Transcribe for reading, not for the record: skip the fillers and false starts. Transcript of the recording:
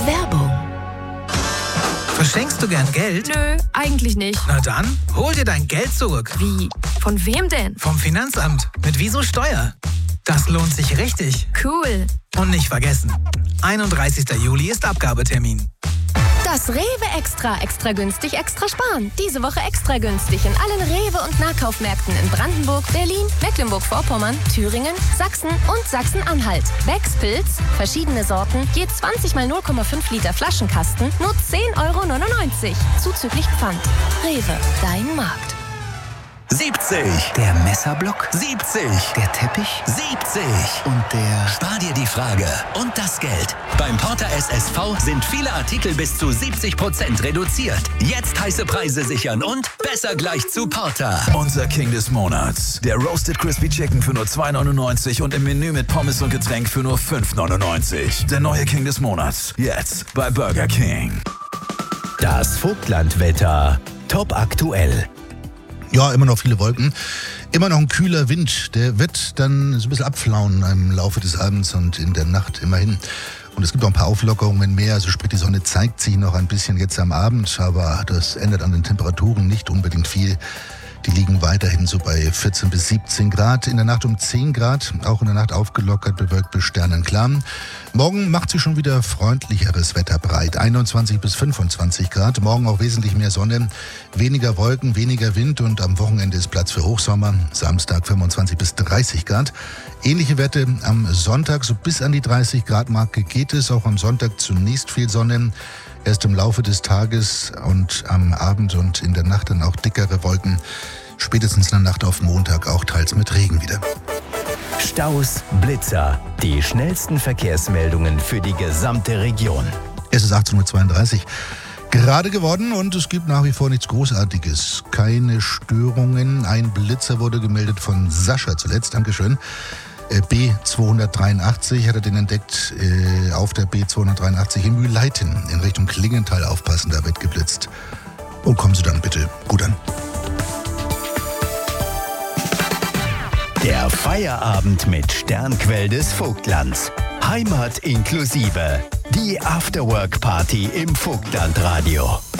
Werbung. Verschenkst du gern Geld? Nö, eigentlich nicht. Na dann, hol dir dein Geld zurück. Wie? Von wem denn? Vom Finanzamt. Mit Wieso Steuer. Das lohnt sich richtig. Cool. Und nicht vergessen, 31. Juli ist Abgabetermin. Das Rewe Extra. Extra günstig, extra sparen. Diese Woche extra günstig in allen Rewe- und Nahkaufmärkten in Brandenburg, Berlin, Mecklenburg-Vorpommern, Thüringen, Sachsen und Sachsen-Anhalt. Becks Pilz, verschiedene Sorten, je 20 mal 0,5 Liter Flaschenkasten, nur 10,99 €. Zuzüglich Pfand. Rewe, dein Markt. 70. Der Messerblock? 70. Der Teppich? 70. Und der... Spar dir die Frage und das Geld. Beim Porter SSV sind viele Artikel bis zu 70% reduziert. Jetzt heiße Preise sichern und besser gleich zu Porter. Unser King des Monats. Der Roasted Crispy Chicken für nur 2,99 € und im Menü mit Pommes und Getränk für nur 5,99 €. Der neue King des Monats. Jetzt bei Burger King. Das Vogtlandwetter. Top aktuell. Ja, immer noch viele Wolken. Immer noch ein kühler Wind. Der wird dann so ein bisschen abflauen im Laufe des Abends und in der Nacht immerhin. Und es gibt auch ein paar Auflockerungen mehr. Also sprich, die Sonne zeigt sich noch ein bisschen jetzt am Abend. Aber das ändert an den Temperaturen nicht unbedingt viel. Die liegen weiterhin so bei 14 bis 17 Grad. In der Nacht um 10 Grad. Auch in der Nacht aufgelockert, bewölkt bis sternenklar. Morgen macht sich schon wieder freundlicheres Wetter breit. 21 bis 25 Grad. Morgen auch wesentlich mehr Sonne. Weniger Wolken, weniger Wind. Und am Wochenende ist Platz für Hochsommer. Samstag 25 bis 30 Grad. Ähnliche Werte am Sonntag. So bis an die 30 Grad Marke geht es. Auch am Sonntag zunächst viel Sonne. Erst im Laufe des Tages und am Abend und in der Nacht dann auch dickere Wolken. Spätestens in der Nacht auf Montag auch teils mit Regen wieder. Staus, Blitzer. Die schnellsten Verkehrsmeldungen für die gesamte Region. Es ist 18:32 Uhr gerade geworden und es gibt nach wie vor nichts Großartiges. Keine Störungen. Ein Blitzer wurde gemeldet von Sascha zuletzt. Dankeschön. B283 hat er den entdeckt auf der B283 in Mühlleiten in Richtung Klingenthal. Aufpassen, da wird geblitzt. Und kommen Sie dann bitte gut an. Der Feierabend mit Sternquell des Vogtlands. Heimat inklusive. Die Afterwork-Party im Vogtlandradio.